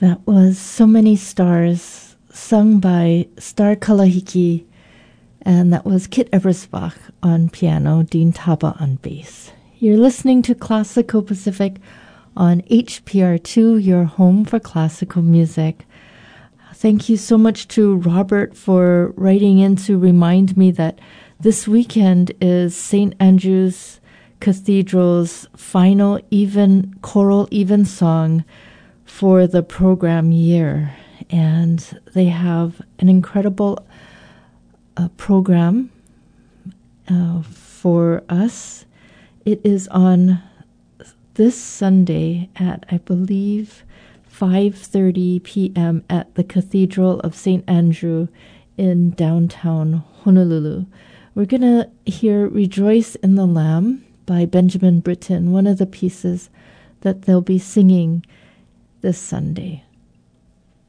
That was So Many Stars, sung by Star Kalahiki, and that was Kit Ebersbach on piano, Dean Taba on bass. You're listening to Classical Pacific on HPR2, your home for classical music. Thank you so much to Robert for writing in to remind me that this weekend is St. Andrew's Cathedral's final choral evensong for the program year. And they have an incredible program for us. It is on this Sunday at, I believe, 5:30 p.m. at the Cathedral of St. Andrew in downtown Honolulu. We're going to hear Rejoice in the Lamb by Benjamin Britten, one of the pieces that they'll be singing this Sunday.